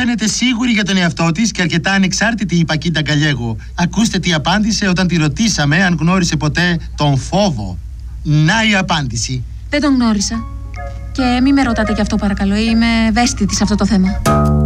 φαίνεται σίγουρη για τον εαυτό της και αρκετά ανεξάρτητη η Πακίντα Γκαλιέγο. Ακούστε τι απάντησε όταν τη ρωτήσαμε αν γνώρισε ποτέ τον φόβο. Να η απάντηση. Δεν τον γνώρισα. Και μη με ρωτάτε γι' αυτό παρακαλώ, είμαι ευαίσθητη σε αυτό το θέμα.